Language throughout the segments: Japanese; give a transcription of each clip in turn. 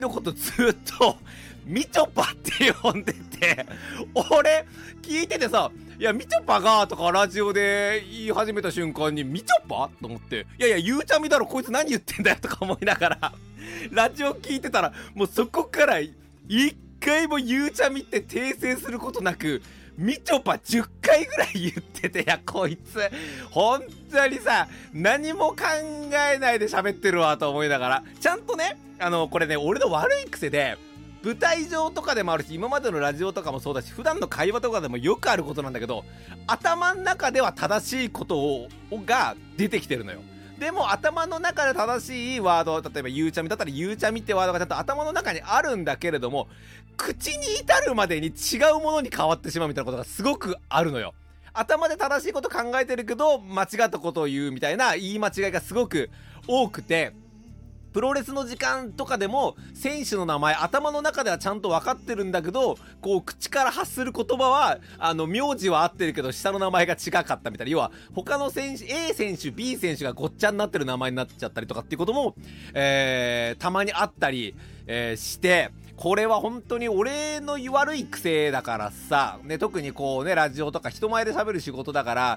のことずっとみちょぱって呼んでて、俺聞いててさ、いやみちょぱがとかラジオで言い始めた瞬間にみちょぱと思って、いやいやゆうちゃみだろこいつ何言ってんだよとか思いながらラジオ聞いてたら、もうそこから一回もゆうちゃみって訂正することなくみちょぱ10回ぐらい言ってて、いやこいつ本当にさ何も考えないで喋ってるわと思いながら、ちゃんとねこれね俺の悪い癖で、舞台上とかでもあるし今までのラジオとかもそうだし普段の会話とかでもよくあることなんだけど、頭の中では正しいことが出てきてるのよ。でも頭の中で正しいワード、例えばゆうちゃみだったらゆうちゃみってワードがちゃんと頭の中にあるんだけれども、口に至るまでに違うものに変わってしまうみたいなことがすごくあるのよ。頭で正しいこと考えてるけど間違ったことを言うみたいな言い間違いがすごく多くて、プロレスの時間とかでも選手の名前頭の中ではちゃんと分かってるんだけど、こう口から発する言葉は名字は合ってるけど下の名前が違かったみたいな、要は他の選手 A 選手 B 選手がごっちゃになってる名前になっちゃったりとかっていうことも、たまにあったり、して、これは本当に俺の悪い癖だからさ、ね、特にこうねラジオとか人前で喋る仕事だから、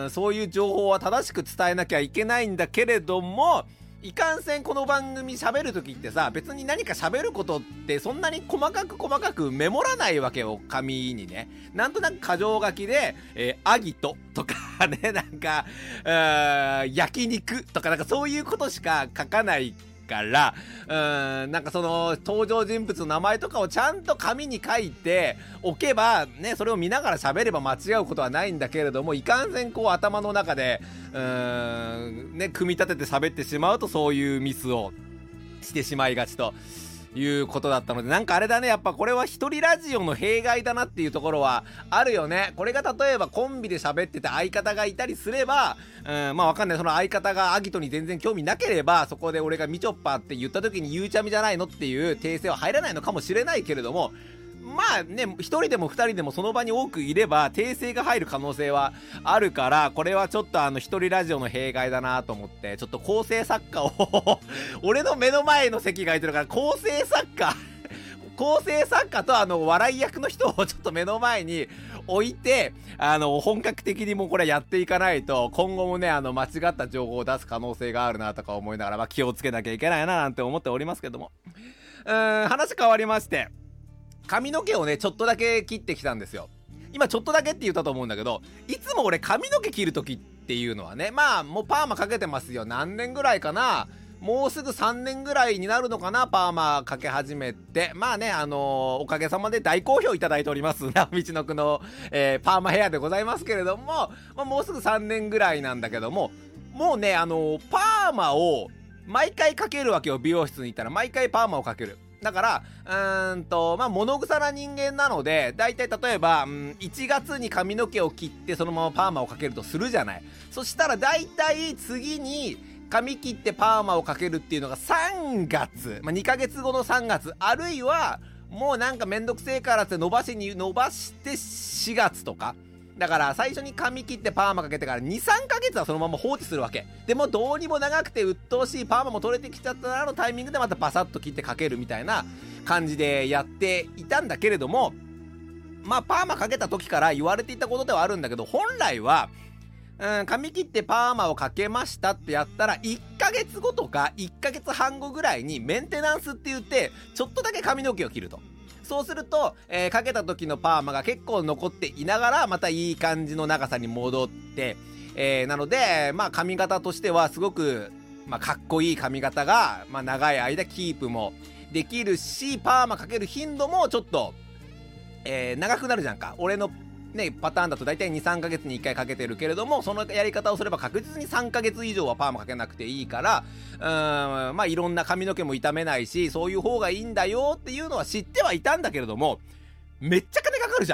そういう情報は正しく伝えなきゃいけないんだけれども、いかんせんこの番組喋るときってさ、別に何か喋ることってそんなに細かくメモらないわけよ、紙にね。なんとなく箇条書きで、アギトとかね、なんか焼肉とかなんかそういうことしか書かないから、なんかその登場人物の名前とかをちゃんと紙に書いておけばね、それを見ながら喋れば間違うことはないんだけれども、いかんせんこう頭の中でね組み立てて喋ってしまうとそういうミスをしてしまいがちということだったので、なんかあれだね、やっぱこれは一人ラジオの弊害だなっていうところはあるよね。これが例えばコンビで喋ってて相方がいたりすれば、まあわかんない、その相方がアギトに全然興味なければ、そこで俺がみちょっぱって言った時にゆうちゃみじゃないのっていう訂正は入らないのかもしれないけれども、まあね、一人でも二人でもその場に多くいれば訂正が入る可能性はあるから、これはちょっと一人ラジオの弊害だなと思って、ちょっと構成作家を俺の目の前の席が空いてるから構成作家と笑い役の人をちょっと目の前に置いて、本格的にもうこれやっていかないと、今後もね、間違った情報を出す可能性があるなとか思いながら、まあ気をつけなきゃいけないななんて思っておりますけども。話変わりまして、髪の毛をねちょっとだけ切ってきたんですよ。今ちょっとだけって言ったと思うんだけど、いつも俺髪の毛切る時っていうのはね、まあもうパーマかけてますよ。何年ぐらいかな、もうすぐ3年ぐらいになるのかな、パーマかけ始めて。まあね、おかげさまで大好評いただいておりますなみちのくの、パーマヘアでございますけれども、まあ、もうすぐ3年ぐらいなんだけども、もうねパーマを毎回かけるわけよ。美容室に行ったら毎回パーマをかける。だからまあ物臭な人間なので、だいたい例えば1月に髪の毛を切ってそのままパーマをかけるとするじゃない。そしたらだいたい次に髪切ってパーマをかけるっていうのが3月、まあ、2ヶ月後の3月、あるいはもうなんかめんどくせえからって伸ばして4月とか。だから最初に髪切ってパーマかけてから 2,3 ヶ月はそのまま放置するわけで、もどうにも長くて鬱陶しいパーマも取れてきちゃったらのタイミングでまたバサッと切ってかけるみたいな感じでやっていたんだけれども、まあパーマかけた時から言われていたことではあるんだけど、本来は髪切ってパーマをかけましたってやったら1ヶ月後とか1ヶ月半後ぐらいにメンテナンスって言ってちょっとだけ髪の毛を切ると。そうすると、かけた時のパーマが結構残っていながらまたいい感じの長さに戻って、なのでまあ髪型としてはすごく、まあ、かっこいい髪型が、まあ、長い間キープもできるし、パーマかける頻度もちょっと、長くなるじゃんか。俺のね、パターンだと大体 2,3 ヶ月に1回かけてるけれども、そのやり方をすれば確実に3ヶ月以上はパーマかけなくていいから、まあいろんな髪の毛も傷めないし、そういう方がいいんだよっていうのは知ってはいたんだけれども、めっちゃ金かかるじゃん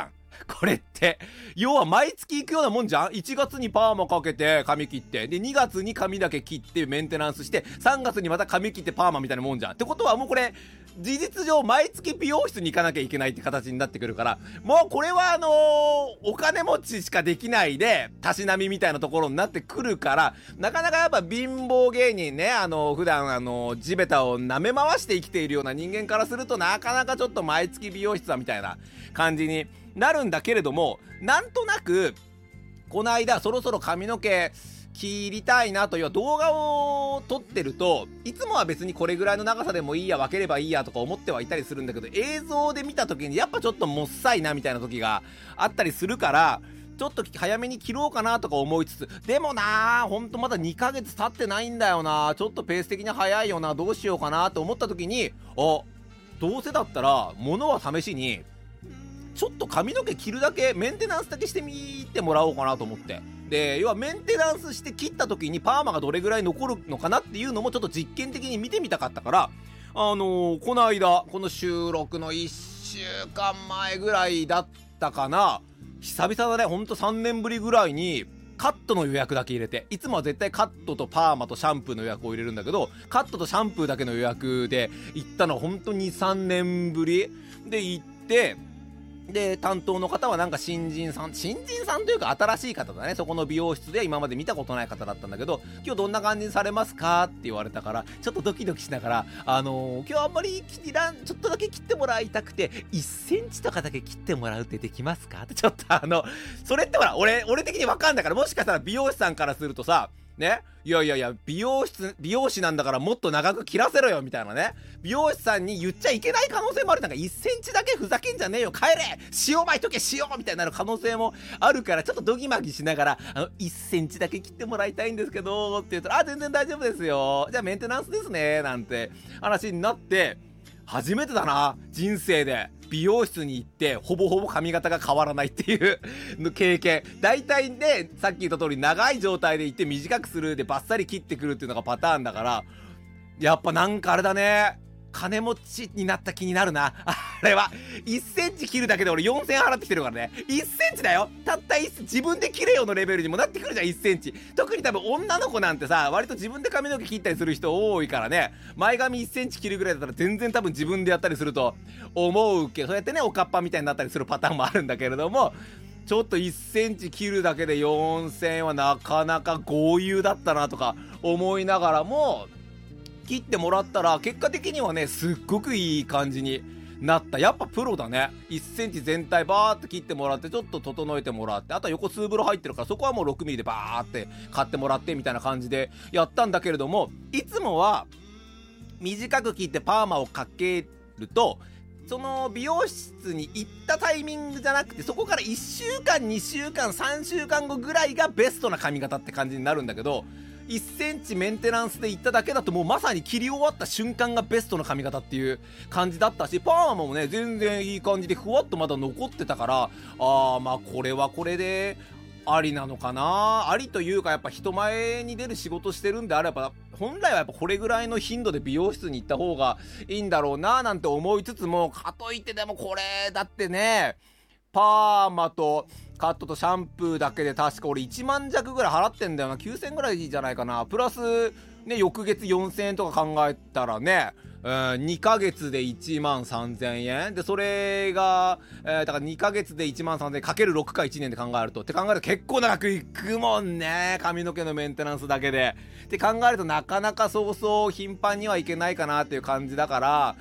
これって。要は毎月行くようなもんじゃん。1月にパーマかけて髪切って、で、2月に髪だけ切ってメンテナンスして、3月にまた髪切ってパーマみたいなもんじゃん。ってことはもうこれ、事実上毎月美容室に行かなきゃいけないって形になってくるから、もうこれはお金持ちしかできないで、たしなみみたいなところになってくるから、なかなかやっぱ貧乏芸人ね、普段地べたを舐め回して生きているような人間からすると、なかなかちょっと毎月美容室はみたいな感じになるんだけれども、なんとなく、この間そろそろ髪の毛、切りたいなという動画を撮ってると、いつもは別にこれぐらいの長さでもいいや、分ければいいやとか思ってはいたりするんだけど、映像で見た時にやっぱちょっともっさいなみたいな時があったりするから、ちょっと早めに切ろうかなとか思いつつ、でもなー、ほんとまだ2ヶ月経ってないんだよな、ちょっとペース的に早いよな、どうしようかなと思った時に、どうせだったら物は試しにちょっと髪の毛切るだけ、メンテナンスだけしてみてもらおうかなと思って。で、要はメンテナンスして切った時にパーマがどれぐらい残るのかなっていうのもちょっと実験的に見てみたかったから、この間、この収録の1週間前ぐらいだったかな、久々だね、ほんと3年ぶりぐらいに、カットの予約だけ入れて、いつもは絶対カットとパーマとシャンプーの予約を入れるんだけど、カットとシャンプーだけの予約で行ったのはほんと2、3年ぶりで行って、で、担当の方はなんか新人さんというか新しい方だね。そこの美容室で今まで見たことない方だったんだけど、今日どんな感じにされますかって言われたから、ちょっとドキドキしながら、今日あんまりちょっとだけ切ってもらいたくて、1センチとかだけ切ってもらうってできますかってちょっとそれってほら、俺的にわかんないから、もしかしたら美容師さんからするとさ、ね、いや美容師なんだからもっと長く切らせろよみたいなね、美容師さんに言っちゃいけない可能性もある。なんか1センチだけふざけんじゃねえよ、帰れ、塩巻いとけ塩みたいになる可能性もあるから、ちょっとドギマギしながら1センチだけ切ってもらいたいんですけどって言ったら、全然大丈夫ですよ、じゃあメンテナンスですねなんて話になって、初めてだな、人生で美容室に行ってほぼほぼ髪型が変わらないっていう経験。大体ね、さっき言った通り長い状態で行って短くするでバッサリ切ってくるっていうのがパターンだから、やっぱなんかあれだね、金持ちになった気になるな。あれは1センチ切るだけで俺4000円払ってきてるからね。1センチだよ、たった1センチ、自分で切れよのレベルにもなってくるじゃん、1センチ。特に多分女の子なんてさ、割と自分で髪の毛切ったりする人多いからね、前髪1センチ切るぐらいだったら全然多分自分でやったりすると思うけど、そうやってね、おかっぱみたいになったりするパターンもあるんだけれども、ちょっと1センチ切るだけで4000円はなかなか豪遊だったなとか思いながらも、切ってもらったら結果的にはね、すっごくいい感じになった。やっぱプロだね。1センチ全体バーって切ってもらって、ちょっと整えてもらって、あとは横数風呂入ってるから、そこはもう6ミリでバーって買ってもらってみたいな感じでやったんだけれども、いつもは短く切ってパーマをかけると、その美容室に行ったタイミングじゃなくて、そこから1週間2週間3週間後ぐらいがベストな髪型って感じになるんだけど、1センチメンテナンスで行っただけだと、もうまさに切り終わった瞬間がベストな髪型っていう感じだったし、パーマもね全然いい感じでふわっとまだ残ってたから、まあこれはこれでありなのかな。ありというか、やっぱ人前に出る仕事してるんであれば、本来はやっぱこれぐらいの頻度で美容室に行った方がいいんだろうななんて思いつつも、かといってでもこれだってね、パーマとカットとシャンプーだけで確か俺1万弱ぐらい払ってんだよな。9000ぐらいじゃないかな。プラスね、翌月4000円とか考えたらね、2ヶ月で1万3000円で、それが、だから2ヶ月で1万3000円かける6か1年で考えると、って考えると結構長くいくもんね、髪の毛のメンテナンスだけでって考えると、なかなかそうそう頻繁にはいけないかなっていう感じだから、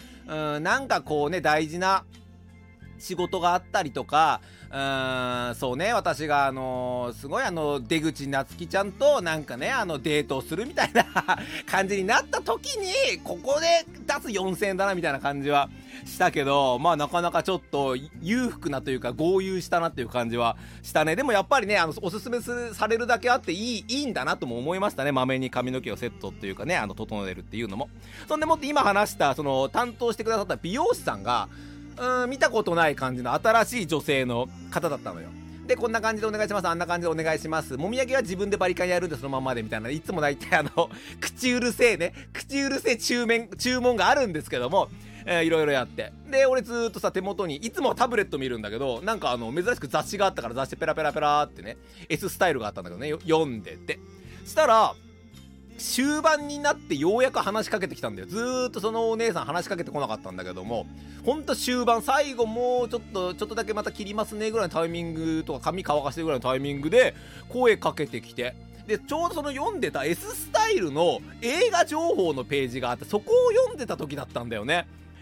なんかこうね、大事な仕事があったりとか、そうね、私がすごい出口なつきちゃんとなんかね、デートをするみたいな感じになった時に、ここで出す4000円だなみたいな感じはしたけど、まあなかなかちょっと裕福なというか豪遊したなっていう感じはしたね。でもやっぱりね、おすすめされるだけあっていいんだなとも思いましたね。まめに髪の毛をセットっていうかね、整えるっていうのも。そんでもって今話したその担当してくださった美容師さんが、見たことない感じの新しい女性の方だったのよ。で、こんな感じでお願いします、あんな感じでお願いします、もみあげは自分でバリカンやるんでそのままでみたいな、いつも大体口うるせえ注文があるんですけども、 いろいろやって。で、俺ずーっとさ、手元に、いつもはタブレット見るんだけど、なんか珍しく雑誌があったから雑誌ペラペラペラってね、S スタイルがあったんだけどね、読んでて。したら、終盤になってようやく話しかけてきたんだよ。ずーっとそのお姉さん話しかけてこなかったんだけども、ほんと終盤、最後もうちょっとだけまた切りますねぐらいのタイミングとか、髪乾かしてるぐらいのタイミングで、声かけてきて、で、ちょうどその読んでた S スタイルの映画情報のページがあって、そこを読んでた時だったんだよね。